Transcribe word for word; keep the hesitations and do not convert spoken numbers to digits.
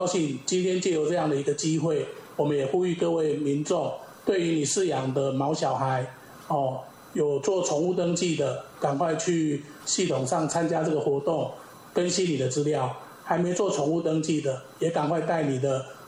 兴今天借由这样的一个机会，我们也呼吁各位民众，对于你饲养的毛小孩，哦，有做宠物登记的，赶快去系统上参加这个活动，更新你的资料；还没做宠物登记的，也赶快带你的